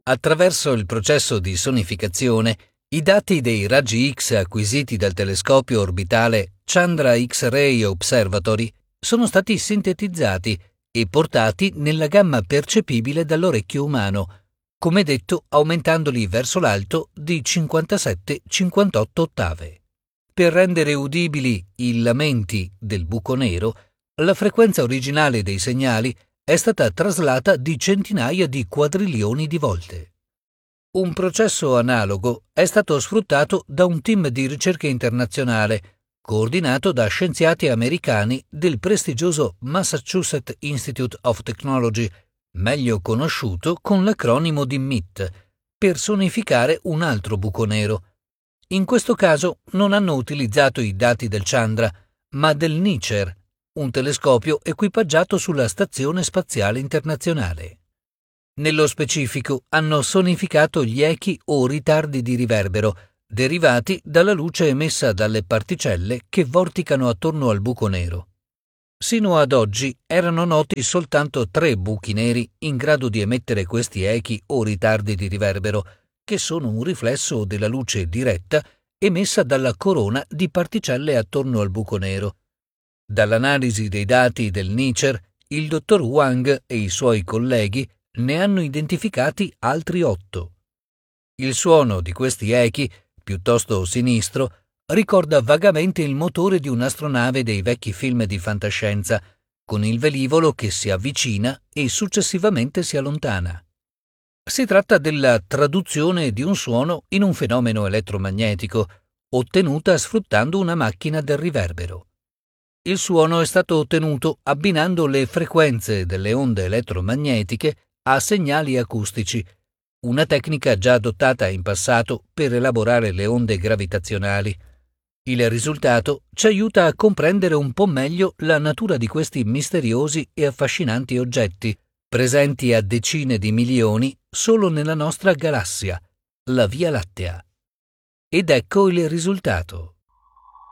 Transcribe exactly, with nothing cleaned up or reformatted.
Attraverso il processo di sonificazione, i dati dei raggi X acquisiti dal telescopio orbitale Chandra X-ray Observatory sono stati sintetizzati e portati nella gamma percepibile dall'orecchio umano, come detto aumentandoli verso l'alto di cinquantasette cinquantotto ottave. Per rendere udibili i lamenti del buco nero, la frequenza originale dei segnali è stata traslata di centinaia di quadrilioni di volte. Un processo analogo è stato sfruttato da un team di ricerca internazionale, coordinato da scienziati americani del prestigioso Massachusetts Institute of Technology, meglio conosciuto con l'acronimo di M I T, per sonificare un altro buco nero. In questo caso non hanno utilizzato i dati del Chandra, ma del NICER, un telescopio equipaggiato sulla Stazione Spaziale Internazionale. Nello specifico hanno sonificato gli echi o ritardi di riverbero derivati dalla luce emessa dalle particelle che vorticano attorno al buco nero. Sino ad oggi erano noti soltanto tre buchi neri in grado di emettere questi echi o ritardi di riverbero, che sono un riflesso della luce diretta emessa dalla corona di particelle attorno al buco nero. Dall'analisi dei dati del NICER, il dottor Wang e i suoi colleghi ne hanno identificati altri otto. Il suono di questi echi, piuttosto sinistro, ricorda vagamente il motore di un'astronave dei vecchi film di fantascienza, con il velivolo che si avvicina e successivamente si allontana. Si tratta della traduzione di un suono in un fenomeno elettromagnetico, ottenuta sfruttando una macchina del riverbero. Il suono è stato ottenuto abbinando le frequenze delle onde elettromagnetiche a segnali acustici, una tecnica già adottata in passato per elaborare le onde gravitazionali. Il risultato ci aiuta a comprendere un po' meglio la natura di questi misteriosi e affascinanti oggetti, presenti a decine di milioni solo nella nostra galassia, la Via Lattea. Ed ecco il risultato.